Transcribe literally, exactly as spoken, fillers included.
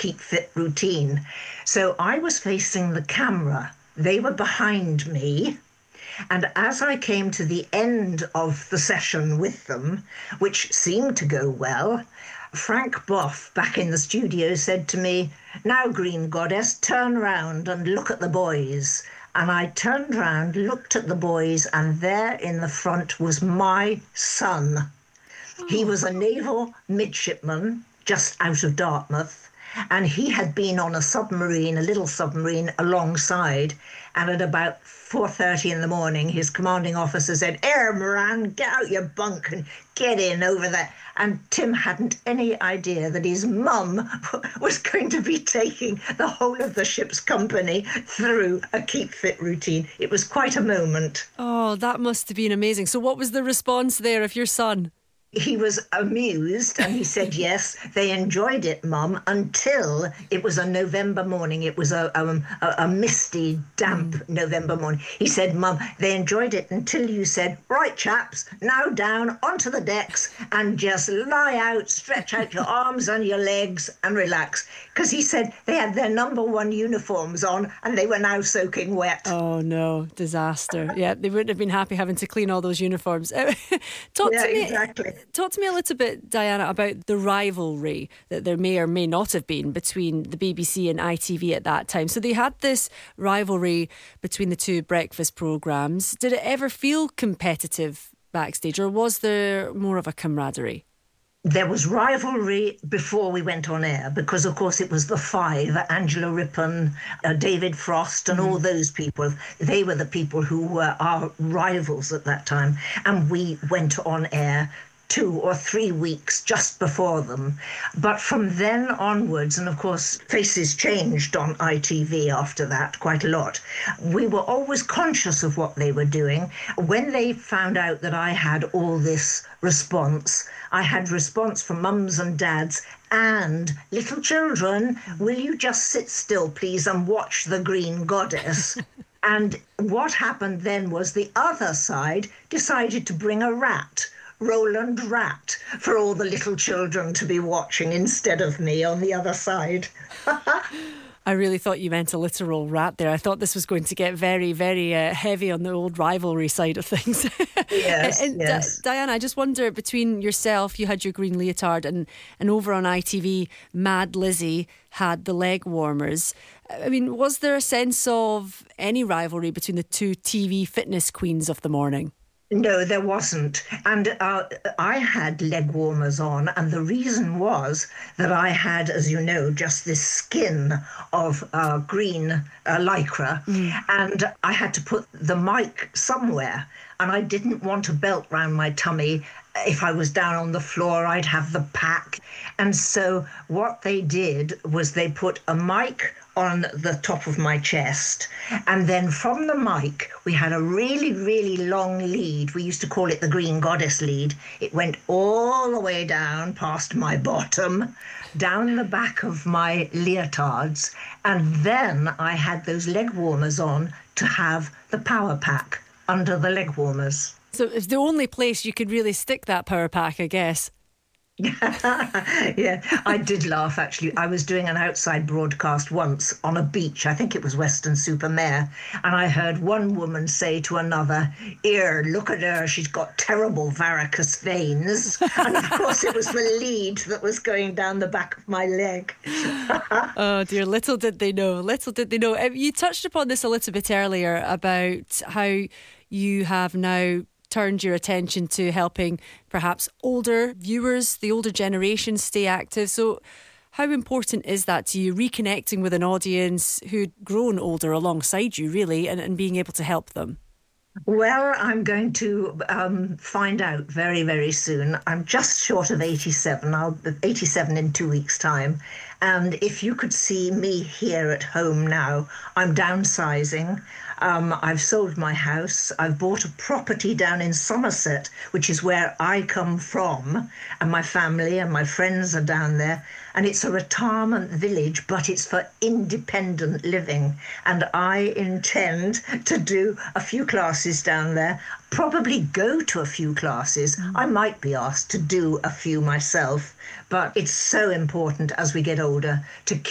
Keep Fit routine. So I was facing the camera. They were behind me. And as I came to the end of the session with them, which seemed to go well, Frank Boff back in the studio said to me, "Now, Green Goddess, turn round and look at the boys." And I turned round, looked at the boys, and there in the front was my son. He was a naval midshipman just out of Dartmouth, and he had been on a submarine, a little submarine alongside, and at about four thirty in the morning, his commanding officer said, "Here, Moran, get out your bunk and get in over there." And Tim hadn't any idea that his mum was going to be taking the whole of the ship's company through a Keep Fit routine. It was quite a moment. Oh, that must have been amazing. So what was the response there of your son? He was amused and he said, "Yes, they enjoyed it, Mum, until it was a November morning. It was a, um, a, a misty, damp mm. November morning." He said, "Mum, they enjoyed it until you said, 'Right, chaps, now down onto the decks and just lie out, stretch out your arms and your legs and relax.'" Because he said they had their number one uniforms on and they were now soaking wet. Oh, no, disaster. Yeah, they wouldn't have been happy having to clean all those uniforms. Talk yeah, to me. exactly. Talk to me a little bit, Diana, about the rivalry that there may or may not have been between the B B C and I T V at that time. So they had this rivalry between the two breakfast programmes. Did it ever feel competitive backstage, or was there more of a camaraderie? There was rivalry before we went on air because, of course, it was the five, Angela Rippon, uh, David Frost and mm. all those people. They were the people who were our rivals at that time. And we went on air two or three weeks just before them. But from then onwards, and of course, faces changed on I T V after that quite a lot, we were always conscious of what they were doing. When they found out that I had all this response, I had response from mums and dads and little children, "Will you just sit still, please, and watch the Green Goddess?" And what happened then was the other side decided to bring a rat, Roland Rat, for all the little children to be watching instead of me on the other side. I really thought you meant a literal rat there. I thought this was going to get very, very uh, heavy on the old rivalry side of things. Yes, and yes. Di- Diana, I just wonder, between yourself, you had your green leotard, and, and over on I T V, Mad Lizzie had the leg warmers. I mean, was there a sense of any rivalry between the two T V fitness queens of the morning? No, there wasn't. And uh, I had leg warmers on, and the reason was that I had, as you know, just this skin of uh, green uh, lycra, mm. and I had to put the mic somewhere, and I didn't want a belt round my tummy. If I was down on the floor, I'd have the pack. And so what they did was they put a mic on the top of my chest, and then from the mic we had a really, really long lead. We used to call it the Green Goddess lead. It went all the way down past my bottom, down the back of my leotards, and then I had those leg warmers on to have the power pack under the leg warmers. So it's the only place you could really stick that power pack, I guess. Yeah, I did laugh, actually. I was doing an outside broadcast once on a beach, I think it was Weston-super-Mare, and I heard one woman say to another, "Here, look at her, she's got terrible varicose veins." And of course it was the lead that was going down the back of my leg. Oh dear, little did they know, little did they know. You touched upon this a little bit earlier about how you have now turned your attention to helping perhaps older viewers, the older generation, stay active. So how important is that to you, reconnecting with an audience who'd grown older alongside you, really, and, and being able to help them? Well, I'm going to um, find out very, very soon. I'm just short of eighty-seven. I'll be eighty-seven in two weeks' time. And if you could see me here at home now, I'm downsizing. Um, I've sold my house. I've bought a property down in Somerset, which is where I come from, and my family and my friends are down there. And it's a retirement village, but it's for independent living. And I intend to do a few classes down there, probably go to a few classes. Mm. I might be asked to do a few myself, but it's so important as we get older to